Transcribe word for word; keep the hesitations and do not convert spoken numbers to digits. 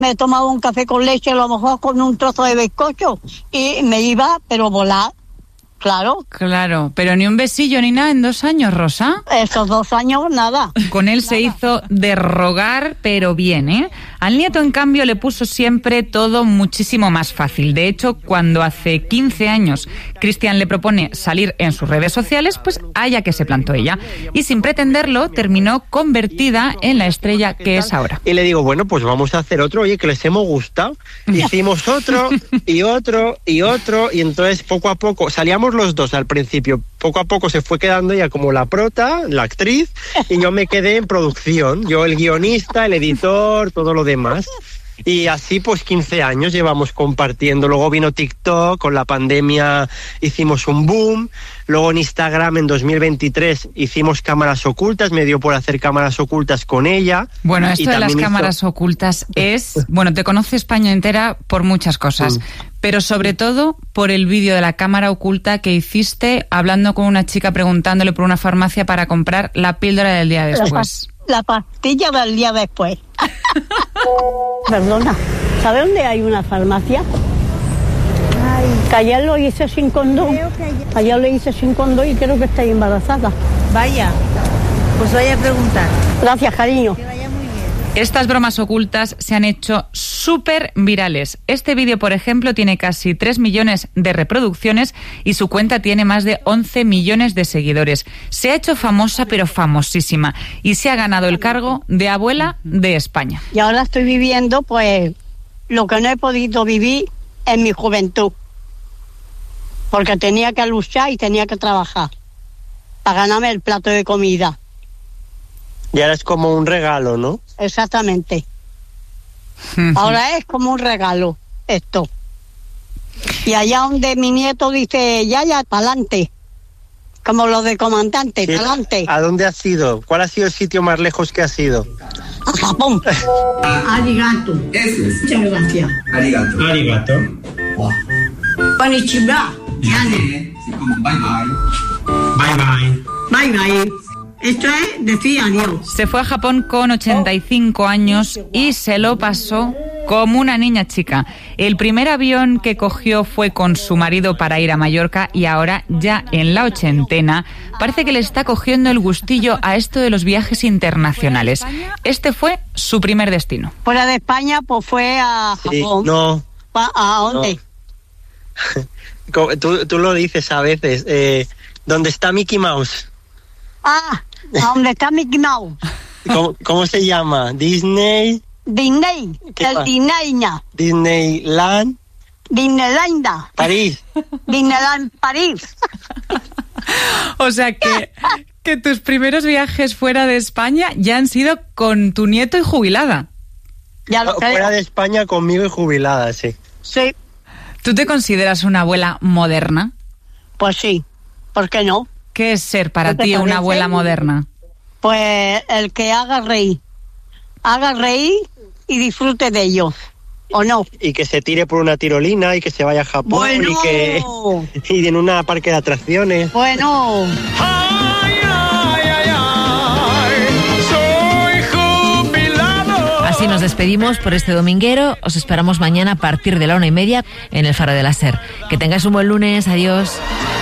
Me tomaba un café con leche, a lo mejor con un trozo de bizcocho, y me iba, pero volar. Claro. Claro, pero ni un besillo ni nada en dos años, Rosa. Esos dos años, nada. Con él nada. Se hizo de rogar, pero bien, ¿eh? Al nieto, en cambio, le puso siempre todo muchísimo más fácil. De hecho, cuando hace quince años Cristian le propone salir en sus redes sociales, pues allá que se plantó ella. Y sin pretenderlo, terminó convertida en la estrella que es ahora. Y le digo, bueno, pues vamos a hacer otro, oye, que les hemos gustado. Hicimos otro, y otro, y otro, y entonces poco a poco, salíamos los dos al principio, poco a poco se fue quedando ella como la prota, la actriz, y yo me quedé en producción, yo el guionista, el editor, todo lo demás. Y así pues quince años llevamos compartiendo. Luego vino TikTok, con la pandemia hicimos un boom. Luego en Instagram en dos mil veintitrés hicimos cámaras ocultas, me dio por hacer cámaras ocultas con ella. Bueno, esto de las cámaras hizo... ocultas es... Bueno, te conoce España entera por muchas cosas, mm. pero sobre todo por el vídeo de la cámara oculta que hiciste hablando con una chica preguntándole por una farmacia para comprar la píldora del día después. La pastilla del día después. Perdona, ¿sabe dónde hay una farmacia? Ay. Que ayer lo hice sin condón. Ayer lo hice sin condón y creo que está embarazada. Vaya, pues vaya a preguntar. Gracias, cariño. Que vaya muy bien. Estas bromas ocultas se han hecho súper virales. Este vídeo, por ejemplo, tiene casi tres millones de reproducciones y su cuenta tiene más de once millones de seguidores. Se ha hecho famosa, pero famosísima, y se ha ganado el cargo de abuela de España. Y ahora estoy viviendo, pues, lo que no he podido vivir en mi juventud. Porque tenía que luchar y tenía que trabajar para ganarme el plato de comida. Y ahora es como un regalo, ¿no? Exactamente. Ahora es como un regalo esto. Y allá donde mi nieto dice, ya, ya, pa'lante. Como lo de comandante, ¿Sí? pa'lante. ¿A dónde has ido? ¿Cuál ha sido el sitio más lejos que has ido? A Japón. Arigato. Eso es. Muchas gracias. Arigato. Arigato. Konnichiwa. Sí, sí, como bye bye. Bye bye. Bye bye. Esto es decir adiós. Se fue a Japón con ochenta y cinco años y se lo pasó como una niña chica. El primer avión que cogió fue con su marido para ir a Mallorca y ahora, ya en la ochentena, parece que le está cogiendo el gustillo a esto de los viajes internacionales. Este fue su primer destino. Fuera de España, pues fue a Japón. Sí, no. ¿A dónde? No. Tú, tú lo dices a veces. Eh, ¿Dónde está Mickey Mouse? Ah, ¿a dónde está Mickey Mouse? ¿Cómo, cómo se llama? Disney. Disney, el Disney. Disneyland. Disneyland. París. Disneyland París. O sea que, que tus primeros viajes fuera de España ya han sido con tu nieto y jubilada. Ya lo Fuera de España conmigo y jubilada, sí. Sí. ¿Tú te consideras una abuela moderna? Pues sí, ¿por qué no? ¿Qué es ser para ¿Qué te ti una parece? abuela moderna? Pues el que haga reír. Haga reír y disfrute de ello. ¿O no? Y que se tire por una tirolina y que se vaya a Japón. Bueno. y que y en una parque de atracciones. Bueno. Ay, ay, ay, ay, soy jubilado. Así nos despedimos por este dominguero. Os esperamos mañana a partir de la una y media en el Faro de la Ser. Que tengáis un buen lunes. Adiós.